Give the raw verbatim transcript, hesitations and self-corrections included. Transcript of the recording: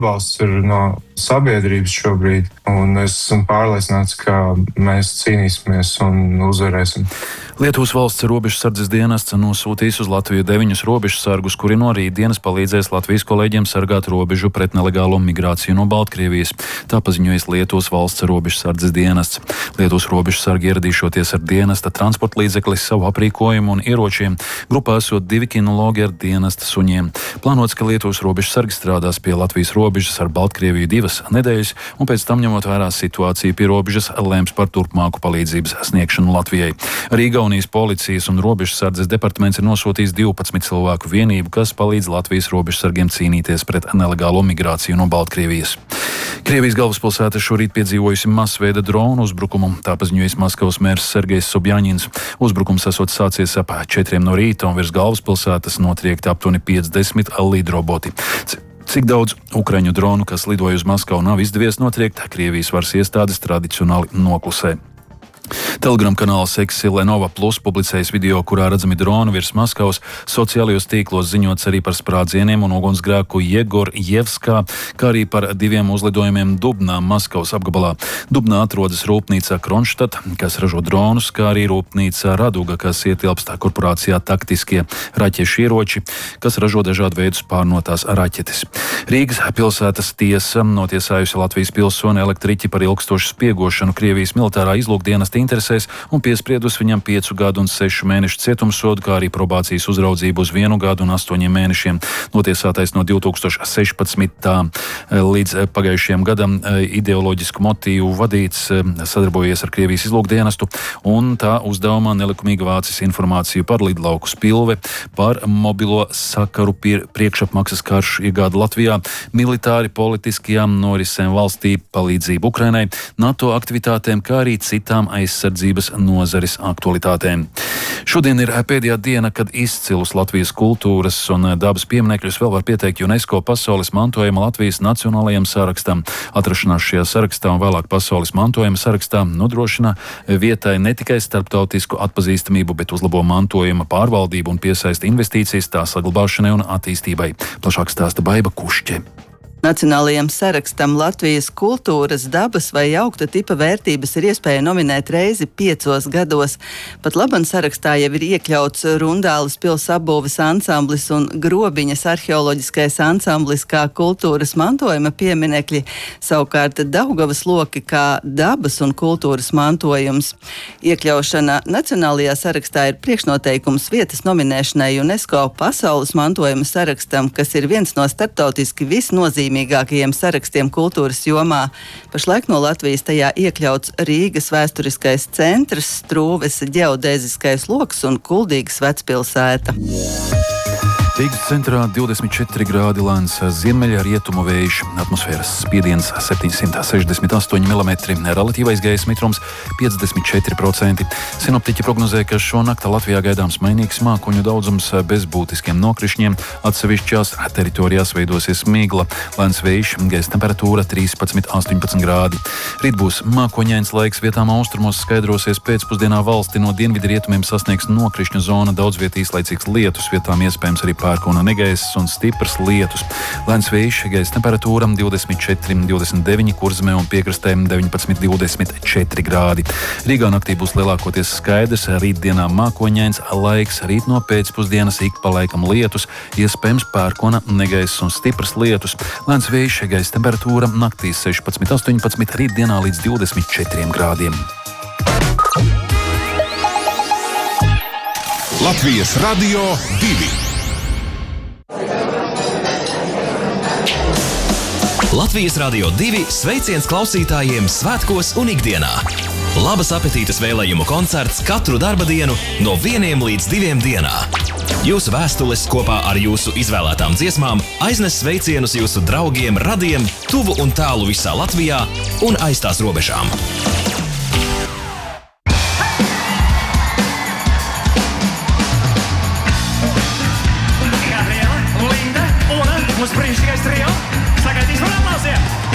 atbalsts ir no sabiedrības šobrīd, un es esmu pārliecināts, ka mēs cīnīsimies un uzvarēsim. Lietuvas valsts robežsardzes dienests nosūtīs uz Latviju deviņus robežsargus, kuri no rītdienas palīdzēs Latvijas kolēģiem sargāt robežu pret nelegālo migrāciju no Baltkrievijas. Tā paziņojas Lietuvas valsts robežsardzes dienests. Lietuvas robežsargi ieradīšoties ar dienesta transporta līdzekli, savu aprīkojumu un ieročiem. Grupā esot divi kinologi ar dienesta suņiem. Plānots, ka Lietuvas robežsargi strādās pie Latvijas robežas ar Baltkrieviju divas nedēļas, un pēc tam, ņemot vērā situāciju pie robežas, lēms par turpmāku palīdzības sniegšanu Latvijai. Arī Igaunijas policijas un robežsardzes departaments ir nosūtījis divpadsmit cilvēku vienību, kas palīdz Latvijas robežsargiem cīnīties pret nelegālo migrāciju no Baltkrievijas. Krievijas galvaspilsēta šorīt piedzīvojusi masveida dronu uzbrukumu, tā paziņojis Maskavas mērs Sergejs Sobjaņins. Uzbrukums esot sācies ap četriem no rīta un virs galvaspilsētas notriekti aptuveni piecdesmit lidroboti. Cik daudz ukraiņu dronu, kas lidoja uz Maskavu, nav izdevies notriekt, Krievijas varas iestādes tradicionāli noklusē. Telegram kanāls Exilenova Plus publicējis video, kurā redzami droni virs Maskavas. Sociālajos tīklos ziņots arī par sprādzieniem un ugunsgrēku Jegorjevskā, kā arī par diviem uzlidojumiem Dubnā, Maskavas apgabalā. Dubnā atrodas rūpnīca Kronštat, kas ražo dronus, kā arī rūpnīca Raduga, kas ietilpst korporācijā Taktiskie raķešu ieroči, kas ražo dažādu veidus pārnotās raķetes. Rīgas pilsētas tiesa notiesājusi Latvijas pilsoni elektriķi par ilgstošu spiegošanu Krievijas militārā izlūkdienesta interesēs un piespriedus viņam piecu gadu un sešu mēnešu cietumsodu, kā arī probācijas uzraudzību uz vienu gadu un astoņiem mēnešiem. Notiesātais no divi tūkstoši sešpadsmitā līdz pagājušajam gadam ideoloģisku motīvu vadīts, sadarbojies ar Krievijas izlūkdienestu, un tā uzdevumā nelikumīgi vācis informāciju par lidlauku Spilve, par mobilo sakaru priekšapmaksas karšu iegādi Latvijā, militāri politiskajām norisēm valstī, palīdzību Ukrainai, NATO aktivitātēm, kā arī citām aizsardzības nozares aktualitātēm. Šodien ir pēdējā diena, kad izcilus Latvijas kultūras un dabas pieminekļus vēl var pieteikt UNESCO pasaules mantojuma Latvijas nacionālajiem sarakstam. Atrašanās šajā sarakstā un vēlāk pasaules mantojuma sarakstā nodrošina vietai ne tikai starptautisku atpazīstamību, bet uzlabo mantojuma pārvaldību un piesaista investīcijas tā saglabāšanai un attīstībai. Plašāk stāsta Baiba Kušķe. Nacionālajiem sarakstam Latvijas kultūras, dabas vai augsta tipa vērtības ir iespēja nominēt reizi piecos gados. Pat laban sarakstā jau ir iekļauts Rundāles pils apbūves ansamblis un Grobiņas arheoloģiskais ansamblis kā kultūras mantojuma pieminekļi, savukārt Daugavas loki kā dabas un kultūras mantojums. Iekļaušana Nacionālajā sarakstā ir priekšnoteikums vietas nominēšanai UNESCO pasaules mantojuma sarakstam, kas ir viens no starptautiski visnozīmīgākajiem mīgākajiem sarakstiem kultūras jomā. Pašlaik no Latvijas tajā iekļauts Rīgas vēsturiskais centrs, Strūves ģeodēziskais loks un Kuldīgas vecpilsēta. Rīgas centrā divdesmit četri grādi lēns ziemeļa rietumu vējš, atmosfēras spiediens septiņsimt sešdesmit astoņi milimetri, relatīvais gaisa mitrums piecdesmit četri procenti. Sinoptiķi prognozē, ka šonakt Latvijā gaidāms mainīgs mākoņu daudzums bez būtiskiem nokrišņiem, atsevišķās teritorijās veidosies migla, lēns vējš, gaisa temperatūra trīspadsmit astoņpadsmit grādi. Rīt būs mākoņains laiks, vietām austrumos skaidrosies pēcpusdienā valsti no dienvidu rietumiem sasniegs nokrišņu zona, daudz viet īslaicīgs lietus, vietām iespējams arī pērkona negaiss un stiprs lietus. Lēns vējš, gaisa temperatūra divdesmit četri divdesmit deviņi, Kurzemē un piekrastē deviņpadsmit divdesmit četri grādi. Rīgā naktī būs lielākoties skaidrs, rītdienā mākoņains laiks, rīt no pēcpusdienas ik pa laikam lietus, iespējams pērkona negaiss un stiprs lietus. Lēns vējš, gaisa temperatūra naktī sešpadsmit astoņpadsmit, rītdienā līdz divdesmit četriem grādiem. Latvijas Radio divi. Latvijas Radio divi sveiciens klausītājiem svētkos un ikdienā. Labas apetītes vēlējumu koncerts katru darba dienu no vieniem līdz diviem dienā. Jūsu vēstules kopā ar jūsu izvēlētām dziesmām aiznes sveicienus jūsu draugiem, radiem, tuvu un tālu visā Latvijā un aiz tās robežām.